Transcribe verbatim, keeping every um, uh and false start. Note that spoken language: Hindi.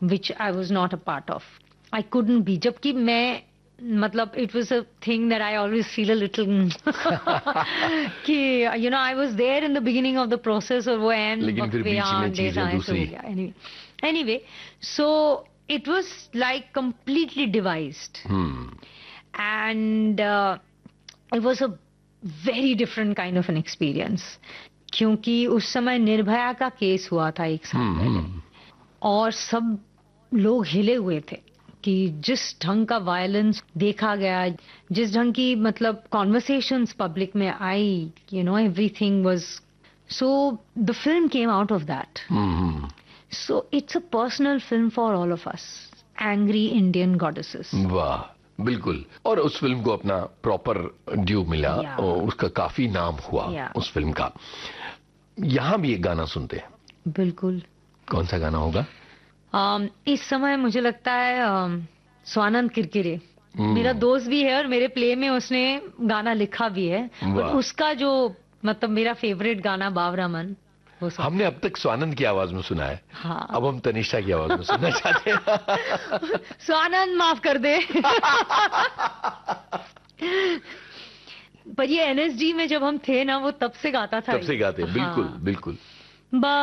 which I was not a part of. I couldn't be. जबकि मैं मतलब it was a thing that I always feel a little कि you know I was there in the beginning of the process और वो end लेकिन फिर बीच में चीजें दूसरी. Anyway, anyway, so it was like completely devised, hmm. and uh, it was a very different kind of an experience. क्योंकि उस समय निर्भया का केस हुआ था एक साल hmm. पहले, और सब लोग हिले हुए थे कि जिस ढंग का वायलेंस देखा गया, जिस ढंग की मतलब कॉन्वर्सेशंस पब्लिक में आई, you know everything was, so the film came out of that. So it's a personal film for all of us, angry Indian goddesses. वाह, बिल्कुल. और उस फिल्म को अपना प्रॉपर ड्यू मिला, yeah. और उसका काफी नाम हुआ yeah. उस फिल्म का. यहाँ भी एक गाना सुनते हैं. बिल्कुल. कौन सा गाना होगा? Um, इस समय मुझे लगता है um, स्वानंद किरकिरे hmm. मेरा दोस्त भी है और मेरे प्ले में उसने गाना लिखा भी है, और उसका जो मतलब मेरा फेवरेट गाना बावरा मन, हमने अब तक स्वानंद की आवाज में सुना है. हाँ. अब हम तनिष्ठा की आवाज में सुनना चाहते हैं. स्वानंद माफ कर दे. पर ये एनएसडी में जब हम थे ना, वो तब से गाता था. तब से गाते. बिल्कुल. हाँ. बिल्कुल.